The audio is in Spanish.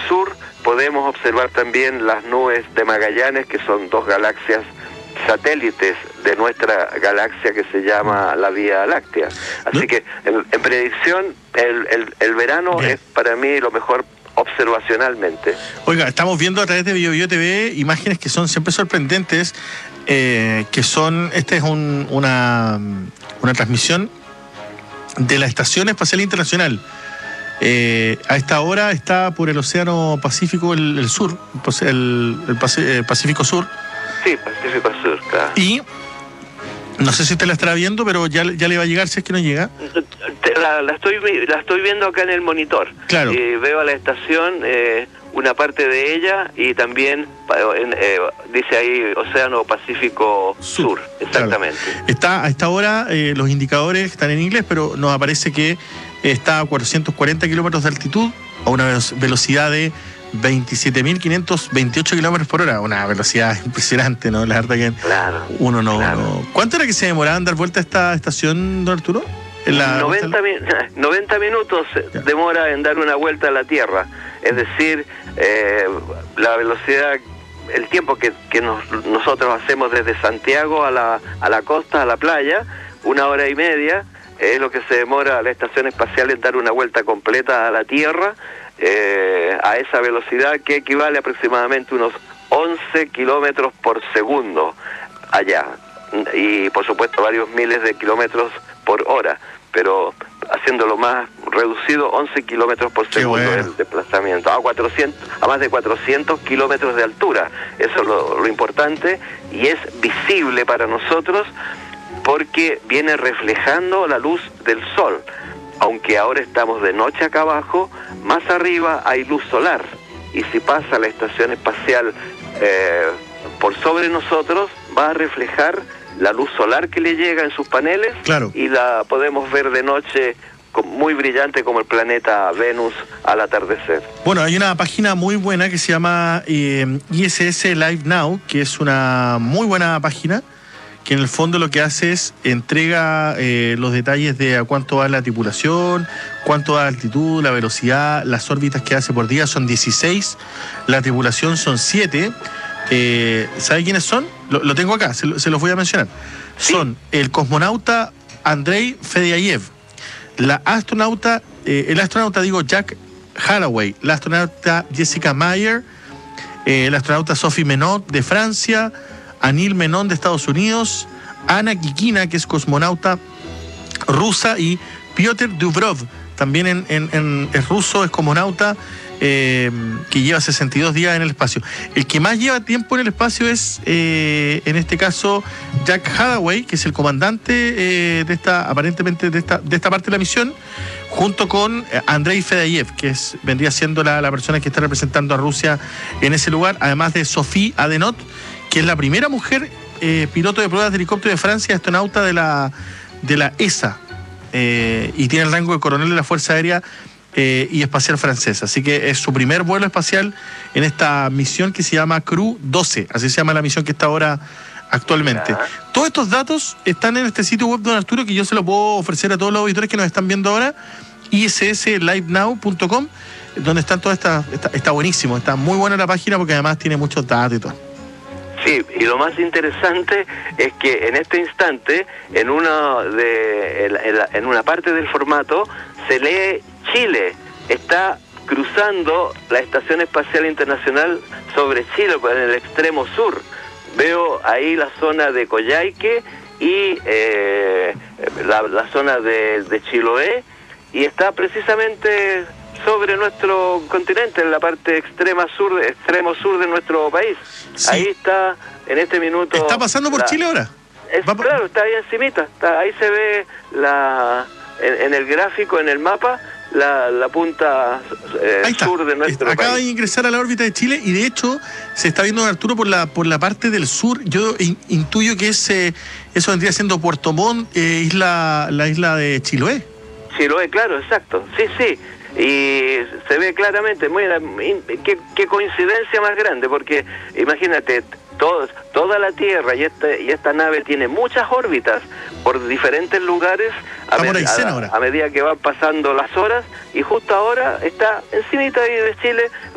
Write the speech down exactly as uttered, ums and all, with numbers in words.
sur podemos observar también las nubes de Magallanes, que son dos galaxias satélites de nuestra galaxia que se llama la Vía Láctea. Así que en, en predicción el, el, el verano Bien. es para mí lo mejor observacionalmente. Oiga, estamos viendo a través de Bio Bio T V imágenes que son siempre sorprendentes, eh, que son, esta es un, una, una transmisión de la Estación Espacial Internacional. Eh, a esta hora está por el Océano Pacífico, el, el sur, el, el Pacífico Sur. Sí, Pacífico Sur, claro. Y no sé si usted la estará viendo, pero ya, ya le va a llegar si es que no llega. La, la, estoy, la estoy viendo acá en el monitor. Claro. Y veo a la estación, eh, una parte de ella, y también en, eh, dice ahí Océano Pacífico Sur, Sur exactamente. Claro. Está a esta hora, eh, los indicadores están en inglés, pero nos aparece que está a cuatrocientos cuarenta kilómetros de altitud, a una velocidad de veintisiete mil quinientos veintiocho kilómetros por hora, una velocidad impresionante, ¿no? La verdad que claro, uno no, claro. no... ¿Cuánto era que se demoraba en dar vuelta a esta estación, don Arturo? En la... noventa, noventa minutos ya. demora en dar una vuelta a la Tierra, es decir, eh, la velocidad, el tiempo que, que nos, nosotros hacemos desde Santiago a la, a la costa, a la playa, una hora y media, es lo que se demora la estación espacial en dar una vuelta completa a la Tierra, eh, a esa velocidad que equivale aproximadamente unos once kilómetros por segundo allá, y por supuesto varios miles de kilómetros por hora, pero haciéndolo más reducido, once kilómetros por segundo bueno. el desplazamiento, a cuatrocientos, a más de cuatrocientos kilómetros de altura. Eso es lo, lo importante, y es visible para nosotros porque viene reflejando la luz del sol. Aunque ahora estamos de noche acá abajo, más arriba hay luz solar, y si pasa la estación espacial eh, por sobre nosotros, va a reflejar la luz solar que le llega en sus paneles, claro. y la podemos ver de noche muy brillante como el planeta Venus al atardecer. Bueno, hay una página muy buena que se llama eh, I S S Live Now, que es una muy buena página, que en el fondo lo que hace es entrega eh, los detalles de a cuánto va la tripulación, cuánto va la altitud, la velocidad, las órbitas que hace por día, son dieciséis, la tripulación son siete. Eh, ¿Sabe quiénes son? Lo, lo tengo acá, se, lo, se los voy a mencionar. ¿Sí? Son el cosmonauta Andrei Fedyayev, la astronauta, eh, el astronauta digo Jack Holloway, la astronauta Jessica Meyer, eh, el astronauta Sophie Menon de Francia, Anil Menon de Estados Unidos, Ana Kikina, que es cosmonauta rusa, y Piotr Dubrov, también en, en, en, es ruso, es cosmonauta, eh, que lleva sesenta y dos días en el espacio. El que más lleva tiempo en el espacio es, eh, en este caso, Jack Holloway, que es el comandante eh, de esta, aparentemente, de esta, de esta parte de la misión, junto con Andrei Fedyayev, que es, vendría siendo la, la persona que está representando a Rusia en ese lugar, además de Sophie Adenot, que es la primera mujer eh, piloto de pruebas de helicóptero de Francia, astronauta de la, de la E S A, eh, y tiene el rango de coronel de la Fuerza Aérea eh, y Espacial Francesa. Así que es su primer vuelo espacial en esta misión que se llama Crew doce, así se llama la misión que está ahora actualmente. Ajá. Todos estos datos están en este sitio web, don Arturo, que yo se lo puedo ofrecer a todos los auditores que nos están viendo ahora, I S S live now punto com, donde están todas estas, está, está buenísimo, está muy buena la página porque además tiene muchos datos y todo. Sí, y lo más interesante es que en este instante, en una de en, la, en una parte del formato, se lee Chile. Está cruzando la Estación Espacial Internacional sobre Chile, en el extremo sur. Veo ahí la zona de Coyhaique y eh, la, la zona de, de Chiloé, y está precisamente sobre nuestro continente, en la parte extrema sur, extremo sur de nuestro país. Sí. Ahí está, en este minuto... ¿Está pasando por la, Chile ahora? Es, por... Claro, está ahí encimita. Está, ahí se ve la en, en el gráfico, en el mapa, la, la punta eh, sur de nuestro Acaba país. Acaba de ingresar a la órbita de Chile, y de hecho se está viendo, Arturo, por la por la parte del sur. Yo in, intuyo que ese, eso vendría siendo Puerto Montt, eh, isla, la isla de Chiloé. Chiloé, claro, exacto. Sí, sí. Y se ve claramente, muy, qué, qué coincidencia más grande, porque imagínate, todo, toda la Tierra y, este, y esta nave tiene muchas órbitas por diferentes lugares a, med a, a medida que van pasando las horas, y justo ahora está encimita ahí de Chile,